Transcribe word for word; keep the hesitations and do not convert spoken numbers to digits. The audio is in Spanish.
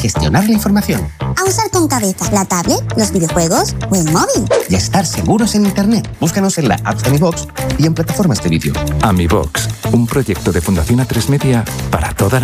gestionar la información. A usar con cabeza la tablet, los videojuegos o el móvil. Y a estar seguros en Internet. Búscanos en la app de AmiBox y en plataformas de vídeo. AmiBox, un proyecto de Fundación A tres Media para toda la